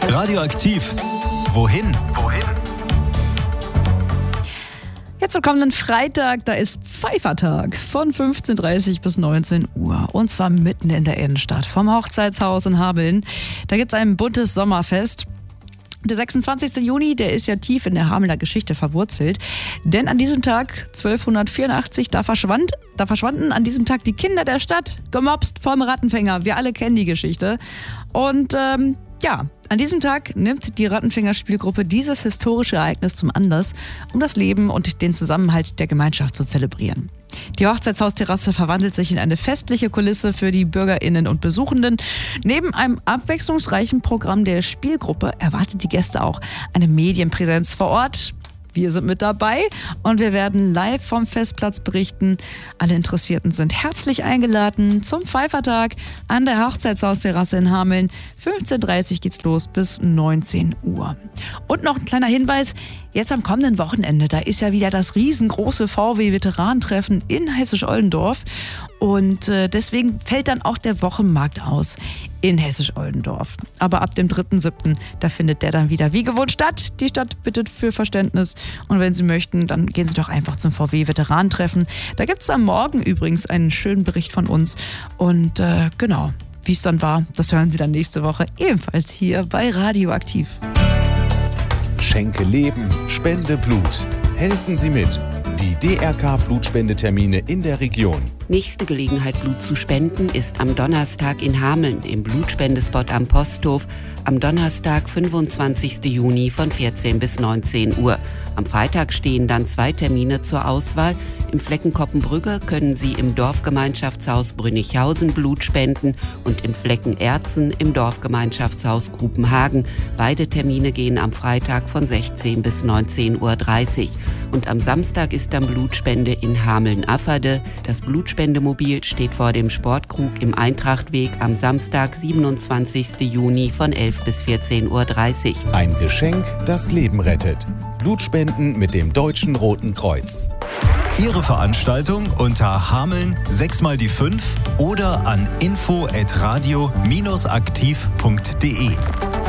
Radioaktiv. Wohin? Jetzt am kommenden Freitag, da ist Pfeifertag von 15:30 bis 19 Uhr. Und zwar mitten in der Innenstadt vom Hochzeitshaus in Hameln. Da gibt es ein buntes Sommerfest. Der 26. Juni, der ist ja tief in der Hamelner Geschichte verwurzelt. Denn an diesem Tag, 1284, da verschwanden an diesem Tag die Kinder der Stadt, gemobst vom Rattenfänger. Wir alle kennen die Geschichte. Und an diesem Tag nimmt die Rattenfänger-Spielgruppe dieses historische Ereignis zum Anlass, um das Leben und den Zusammenhalt der Gemeinschaft zu zelebrieren. Die Hochzeitshausterrasse verwandelt sich in eine festliche Kulisse für die BürgerInnen und Besuchenden. Neben einem abwechslungsreichen Programm der Spielgruppe erwartet die Gäste auch eine Medienpräsenz vor Ort. Wir sind mit dabei und wir werden live vom Festplatz berichten. Alle Interessierten sind herzlich eingeladen zum Pfeifertag an der Hochzeitshausterrasse in Hameln. 15:30 geht's los bis 19 Uhr. Und noch ein kleiner Hinweis, jetzt am kommenden Wochenende, da ist ja wieder das riesengroße VW-Veteranentreffen in Hessisch-Oldendorf. Und deswegen fällt dann auch der Wochenmarkt aus in Hessisch-Oldendorf. Aber ab dem 3.7., da findet der dann wieder wie gewohnt statt. Die Stadt bittet für Verständnis. Und wenn Sie möchten, dann gehen Sie doch einfach zum VW-Veteranentreffen. Da gibt es am Morgen übrigens einen schönen Bericht von uns. Und genau, wie es dann war, das hören Sie dann nächste Woche ebenfalls hier bei Radioaktiv. Schenke Leben, spende Blut. Helfen Sie mit. Die DRK-Blutspendetermine in der Region. Nächste Gelegenheit, Blut zu spenden, ist am Donnerstag in Hameln im Blutspendespot am Posthof. Am Donnerstag, 25. Juni von 14 bis 19 Uhr. Am Freitag stehen dann 2 Termine zur Auswahl. Im Flecken Koppenbrügge können Sie im Dorfgemeinschaftshaus Brünnichhausen Blut spenden und im Flecken Erzen im Dorfgemeinschaftshaus Grupenhagen. Beide Termine gehen am Freitag von 16 bis 19:30 Uhr. Und am Samstag ist dann Blutspende in Hameln-Afferde. Das Blutspendemobil steht vor dem Sportkrug im Eintrachtweg am Samstag, 27. Juni von 11 bis 14:30 Uhr. Ein Geschenk, das Leben rettet. Blutspenden mit dem Deutschen Roten Kreuz. Ihre Veranstaltung unter Hameln 6x5 oder an info@radio-aktiv.de.